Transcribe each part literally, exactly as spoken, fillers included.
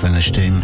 für eine Stimme.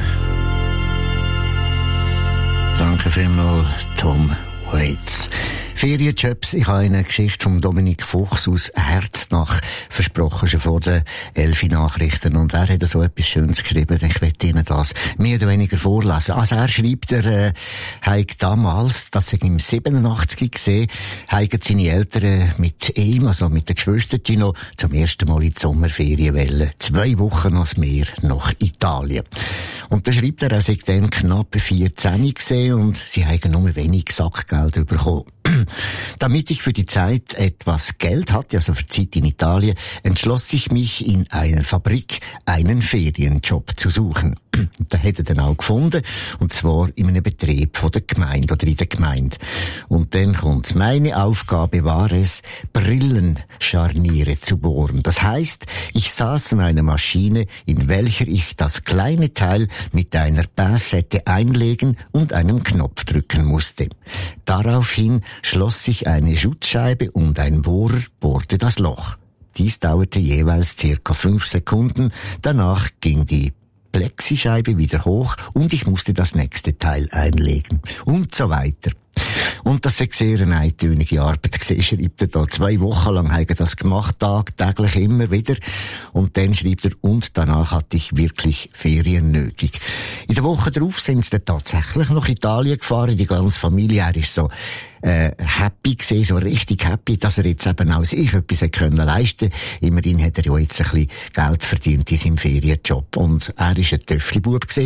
Danke vielmals, Tom Waits. Ferienjobs. Ich habe eine Geschichte von Dominik Fuchs aus Herznach versprochen, schon vor den elfi Nachrichten. Und er hat so etwas Schönes geschrieben. Ich werde Ihnen das mehr oder weniger vorlesen. Also er schreibt, er äh, hat damals, das ich im siebenundachtzig gesehen, haben seine Eltern mit ihm, also mit den Geschwistern, noch zum ersten Mal in die Sommerferien wollen. Zwei Wochen ans Meer nach Italien. Und da schreibt er, er sei dann knapp vierzehn gesehen und sie haben nur wenig Sackgeld bekommen. Damit ich für die Zeit etwas Geld hatte, also für die Zeit in Italien, entschloss ich mich, in einer Fabrik einen Ferienjob zu suchen. Da hätte er dann auch gefunden, und zwar in einem Betrieb von der Gemeinde oder in der Gemeinde. Und dann kommt's. Meine Aufgabe war es, Brillenscharniere zu bohren. Das heisst, ich saß an einer Maschine, in welcher ich das kleine Teil mit einer Pinzette einlegen und einen Knopf drücken musste. Daraufhin schloss sich eine Schutzscheibe und ein Bohrer bohrte das Loch. Dies dauerte jeweils circa fünf Sekunden. Danach ging die Plexischeibe wieder hoch und ich musste das nächste Teil einlegen. Und so weiter. Und das ist sehr eine eintönige Arbeit gewesen, schreibt er da. Zwei Wochen lang habe ich das gemacht, tagtäglich immer wieder. Und dann schreibt er, und danach hatte ich wirklich Ferien nötig. In der Woche darauf sind sie dann tatsächlich nach Italien gefahren, die ganze Familie. Er ist so äh, happy gewesen, so richtig happy, dass er jetzt eben auch sich etwas hat können leisten. Immerhin hat er ja jetzt ein bisschen Geld verdient in seinem Ferienjob. Und er ist ein Töffli-Bub gewesen.